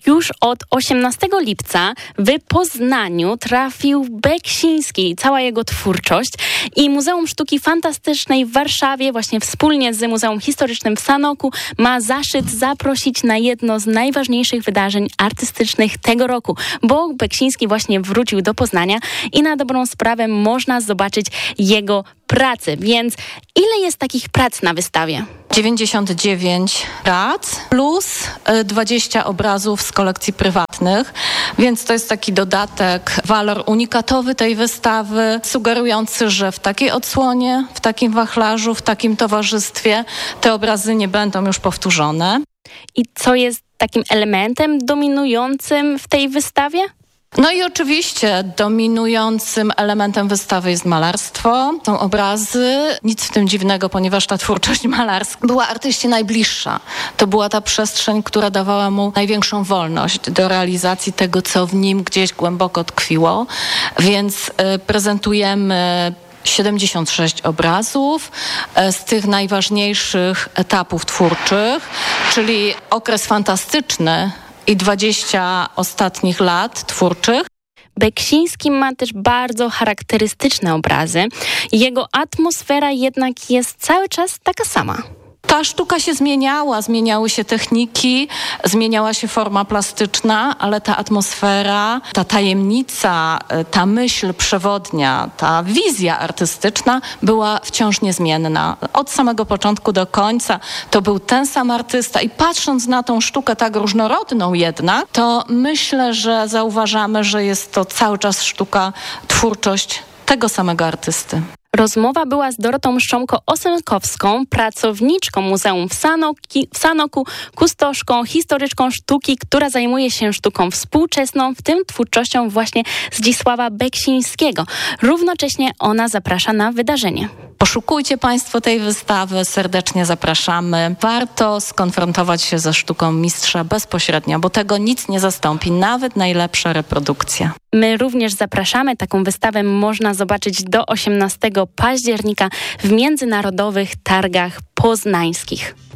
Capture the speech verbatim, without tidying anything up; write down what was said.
Już od osiemnastego lipca w Poznaniu trafił Beksiński, cała jego twórczość, i Muzeum Sztuki Fantastycznej w Warszawie właśnie wspólnie z Muzeum Historycznym w Sanoku ma zaszczyt zaprosić na jedno z najważniejszych wydarzeń artystycznych tego roku, bo Beksiński właśnie wrócił do Poznania i na dobrą sprawę można zobaczyć jego prace. Więc ile jest takich prac na wystawie? dziewięćdziesiąt dziewięć prac plus dwadzieścia obrazów z kolekcji prywatnych, więc to jest taki dodatek, walor unikatowy tej wystawy, sugerujący, że w takiej odsłonie, w takim wachlarzu, w takim towarzystwie te obrazy nie będą już powtórzone. I co jest takim elementem dominującym w tej wystawie? No i oczywiście dominującym elementem wystawy jest malarstwo. Są obrazy, nic w tym dziwnego, ponieważ ta twórczość malarska była artyście najbliższa. To była ta przestrzeń, która dawała mu największą wolność do realizacji tego, co w nim gdzieś głęboko tkwiło. Więc y, prezentujemy siedemdziesiąt sześć obrazów z tych najważniejszych etapów twórczych, czyli okres fantastyczny i dwadzieścia ostatnich lat twórczych. Beksiński ma też bardzo charakterystyczne obrazy. Jego atmosfera jednak jest cały czas taka sama. Ta sztuka się zmieniała, zmieniały się techniki, zmieniała się forma plastyczna, ale ta atmosfera, ta tajemnica, ta myśl przewodnia, ta wizja artystyczna była wciąż niezmienna. Od samego początku do końca to był ten sam artysta i patrząc na tą sztukę tak różnorodną jednak, to myślę, że zauważamy, że jest to cały czas sztuka, twórczość tego samego artysty. Rozmowa była z Dorotą Szczomko-Osenkowską, pracowniczką Muzeum w, Sanoki, w Sanoku, kustoszką, historyczką sztuki, która zajmuje się sztuką współczesną, w tym twórczością właśnie Zdzisława Beksińskiego. Równocześnie ona zaprasza na wydarzenie. Poszukujcie Państwo tej wystawy, serdecznie zapraszamy. Warto skonfrontować się ze sztuką mistrza bezpośrednio, bo tego nic nie zastąpi, nawet najlepsza reprodukcja. My również zapraszamy. Taką wystawę można zobaczyć do osiemnastego października w Międzynarodowych Targach Poznańskich.